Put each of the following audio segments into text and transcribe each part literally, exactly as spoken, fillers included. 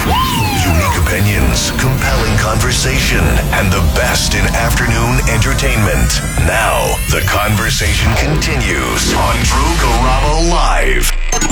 Unique opinions, compelling conversation, and the best in afternoon entertainment. Now, the conversation continues on Drew Garabo Live.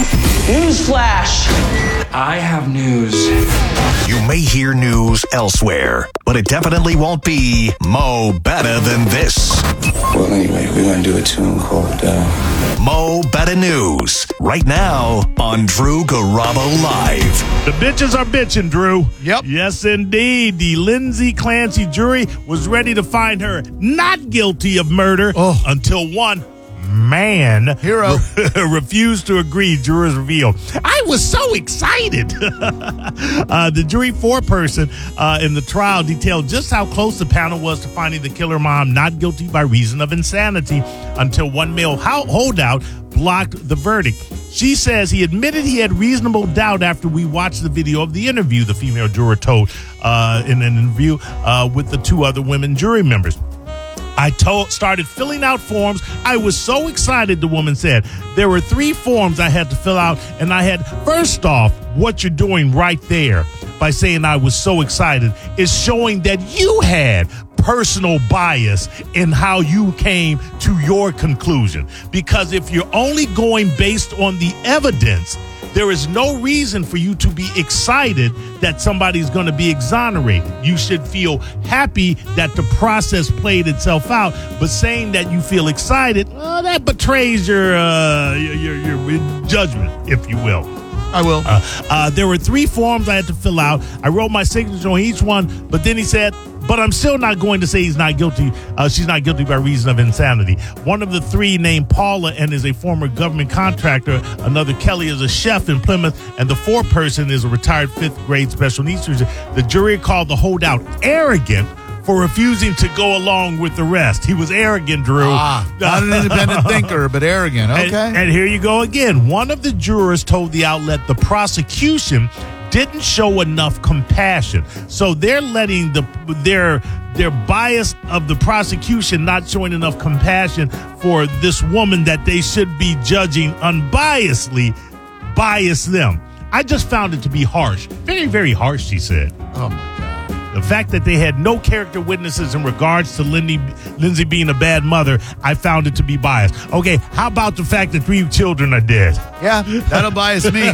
Newsflash. I have news. You may hear news elsewhere, but it definitely won't be Mo Better Than This. Well, anyway, we're going to do a tune called uh... Mo Better News, right now on Drew Garabo Live. The bitches are bitching, Drew. Yep. Yes, indeed. The Lindsay Clancy jury was ready to find her not guilty of murder oh. until one man Hero. refused to agree, jurors revealed. I was so excited. uh, the jury foreperson uh, in the trial detailed just how close the panel was to finding the killer mom not guilty by reason of insanity until one male holdout blocked the verdict. She says he admitted he had reasonable doubt after we watched the video of the interview, the female juror told uh, in an interview uh, with the two other women jury members. I told, started filling out forms. I was so excited, the woman said. There were three forms I had to fill out, and I had, first off, what you're doing right there by saying I was so excited is showing that you had personal bias in how you came to your conclusion. Because if you're only going based on the evidence, there is no reason for you to be excited that somebody's going to be exonerated. You should feel happy that the process played itself out. But saying that you feel excited, oh, that betrays your, uh, your, your, your judgment, if you will. I will. Uh, uh, there were three forms I had to fill out. I wrote my signature on each one, but then he said, but I'm still not going to say he's not guilty. Uh, she's not guilty by reason of insanity. One of the three named Paula and is a former government contractor. Another, Kelly, is a chef in Plymouth. And the fourth person is a retired fifth grade special needs teacher. The jury called the holdout arrogant for refusing to go along with the rest. He was arrogant, Drew. Ah, not an independent thinker, but arrogant. Okay. And, and here you go again. One of the jurors told the outlet the prosecution didn't show enough compassion. So they're letting the their their bias of the prosecution not showing enough compassion for this woman that they should be judging unbiasedly bias them. I just found it to be harsh. Very, very harsh, she said. Oh, my God. The fact that they had no character witnesses in regards to Lindy, Lindsay being a bad mother, I found it to be biased. Okay, how about the fact that three children are dead? Yeah, that'll bias me.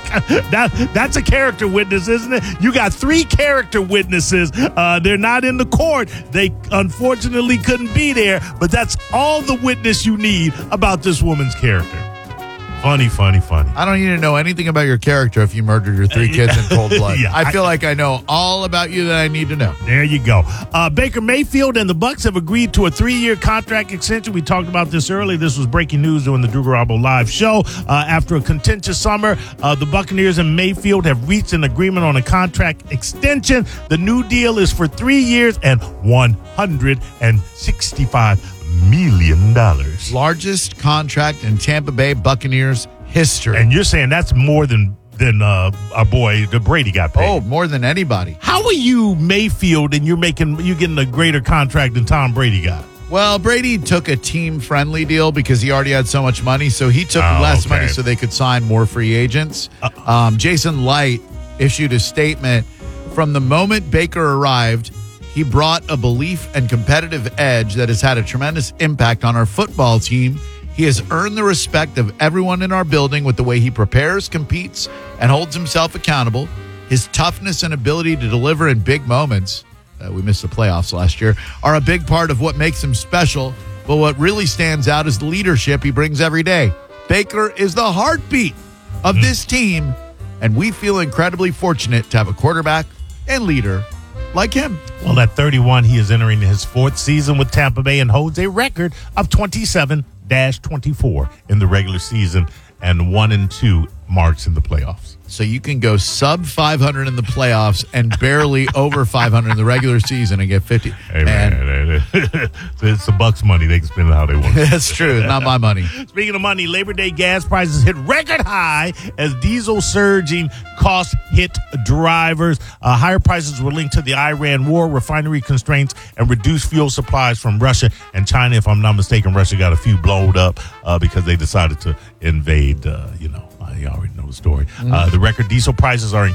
that That's a character witness, isn't it? You got three character witnesses. Uh, they're not in the court. They unfortunately couldn't be there, but that's all the witness you need about this woman's character. Funny, funny, funny. I don't need to know anything about your character if you murdered your three kids in cold blood. Yeah, I feel I, like I know all about you that I need to know. There you go. Uh, Baker Mayfield and the Bucs have agreed to a three-year contract extension. We talked about this earlier. This was breaking news during the Drew Garabo Live show. Uh, after a contentious summer, uh, the Buccaneers and Mayfield have reached an agreement on a contract extension. The new deal is for three years and one hundred sixty-five million dollars. Largest contract in Tampa Bay Buccaneers history. And you're saying that's more than than uh, our boy the Brady got paid. Oh, more than anybody. How are you Mayfield and you're making you getting a greater contract than Tom Brady got? Well, Brady took a team-friendly deal because he already had so much money, so he took Oh, less okay. money so they could sign more free agents. Uh, Um, Jason Light issued a statement. From the moment Baker arrived, he brought a belief and competitive edge that has had a tremendous impact on our football team. He has earned the respect of everyone in our building with the way he prepares, competes, and holds himself accountable. His toughness and ability to deliver in big moments, uh, we missed the playoffs last year, are a big part of what makes him special. But what really stands out is the leadership he brings every day. Baker is the heartbeat of Mm-hmm. this team, and we feel incredibly fortunate to have a quarterback and leader like him. Well, at thirty-one, he is entering his fourth season with Tampa Bay and holds a record of twenty-seven twenty-four in the regular season and one and two marks in the playoffs. So you can go sub five hundred in the playoffs and barely over five hundred in the regular season and get fifty. Hey, man, it's the Bucks money. They can spend it how they want. That's true. It's not my money. Speaking of money, Labor Day gas prices hit record high as diesel surging costs hit drivers. Uh, higher prices were linked to the Iran war, refinery constraints, and reduced fuel supplies from Russia and China. If I'm not mistaken, Russia got a few blown up uh, because they decided to invade, uh, you know, you already know the story. Mm-hmm. Uh, the record diesel prices are